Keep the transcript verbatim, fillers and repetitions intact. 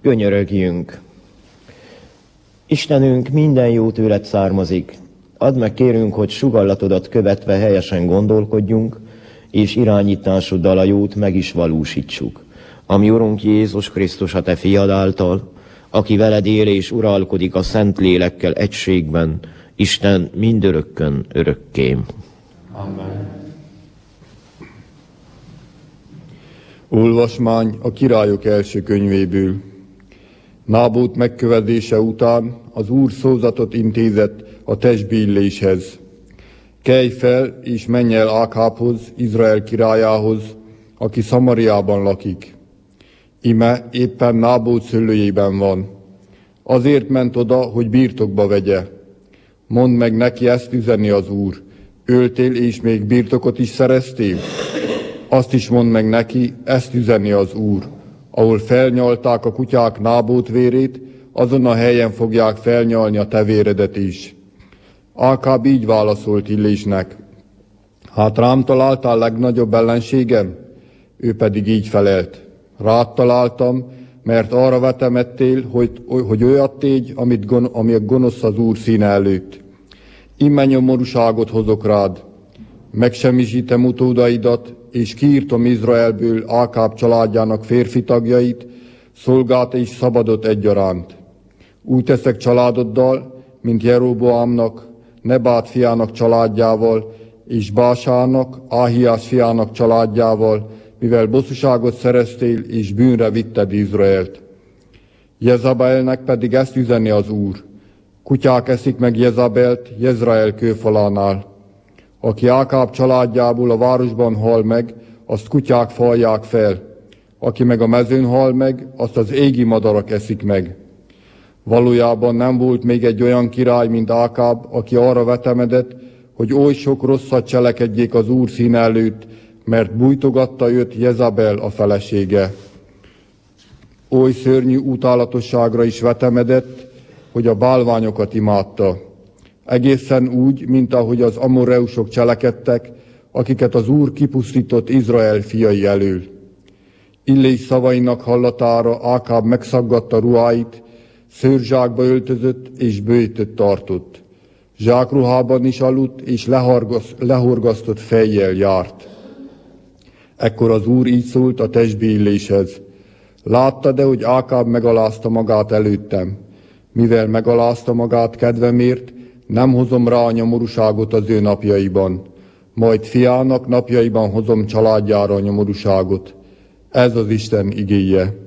Könyörögjünk! Istenünk, minden jó tőled származik. Add meg, kérünk, hogy sugallatodat követve helyesen gondolkodjunk, és irányításoddal a jót meg is valósítsuk. Ami Urunk Jézus Krisztus, a te fiad által, aki veled él és uralkodik a Szent Lélekkel egységben, Isten mindörökkön örökké. Amen. Olvasmány a Királyok első könyvéből. Nábót megkövezése után az Úr szózatot intézett a testbeilléshez. Kelj fel és menj el Ákábhoz, Izrael királyához, aki Szamariában lakik. Ime éppen Nábót szőlőjében van. Azért ment oda, hogy birtokba vegye. Mondd meg neki, ezt üzeni az Úr. Öltél és még birtokot is szereztél? Azt is mondd meg neki, ezt üzeni az Úr. Ahol felnyalták a kutyák Nábót vérét, azon a helyen fogják felnyalni a te véredet is. Ákáb így válaszolt Illésnek. Hát rám találtál legnagyobb ellenségem? Ő pedig így felelt. Rád találtam, mert arra vetemettél, hogy, hogy olyat tégy, amit gon, ami a gonosz az Úr színe előtt. Ime nyomorúságot hozok rád. Megsemmisítem utódaidat, és kiírtom Izraelből Ákáb családjának férfi tagjait, szolgát és szabadot egyaránt. Úgy teszek családoddal, mint Jeroboamnak, Nebát fiának családjával, és Básának, Áhiás fiának családjával, mivel bosszúságot szereztél, és bűnre vitted Izraelt. Jezabelnek pedig ezt üzeni az Úr. Kutyák eszik meg Jezabelt Jezrael kőfalánál. Aki Ákáb családjából a városban hal meg, azt kutyák falják fel. Aki meg a mezőn hal meg, azt az égi madarak eszik meg. Valójában nem volt még egy olyan király, mint Ákáb, aki arra vetemedett, hogy oly sok rosszat cselekedjék az Úr színe előtt, mert bújtogatta őt Jezabel a felesége. Oly szörnyű utálatosságra is vetemedett, hogy a bálványokat imádta. Egészen úgy, mint ahogy az amoreusok cselekedtek, akiket az Úr kipusztított Izrael fiai elől. Illés szavainak hallatára Ákáb megszaggatta ruháit, szőrzsákba öltözött és böjtöt tartott. Zsákruhában is aludt, és lehorgasztott fejjel járt. Ekkor az Úr így szólt a testbeilléshez. Láttad-e, hogy Ákáb megalázta magát előttem? Mivel megalázta magát kedvemért, nem hozom rá a nyomorúságot az ő napjaiban. Majd fiának napjaiban hozom családjára a nyomorúságot. Ez az Isten igéje.